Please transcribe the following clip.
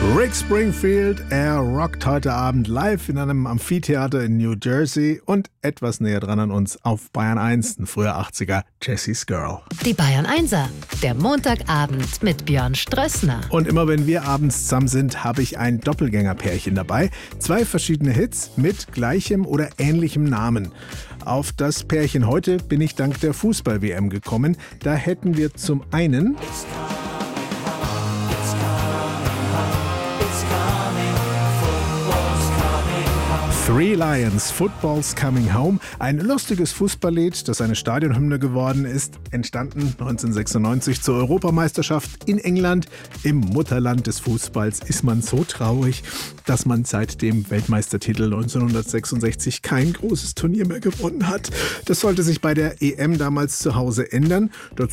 Rick Springfield, er rockt heute Abend live in einem Amphitheater in New Jersey und etwas näher dran an uns auf Bayern 1, ein früher 80er, Jessie's Girl. Die Bayern 1er, der Montagabend mit Björn Strössner. Und immer wenn wir abends zusammen sind, habe ich ein Doppelgänger-Pärchen dabei. 2 verschiedene Hits mit gleichem oder ähnlichem Namen. Auf das Pärchen heute bin ich dank der Fußball-WM gekommen. Da hätten wir zum einen Three Lions, Football's Coming Home, ein lustiges Fußballlied, das eine Stadionhymne geworden ist, entstanden 1996 zur Europameisterschaft in England. Im Mutterland des Fußballs ist man so traurig, dass man seit dem Weltmeistertitel 1966 kein großes Turnier mehr gewonnen hat. Das sollte sich bei der EM damals zu Hause ändern.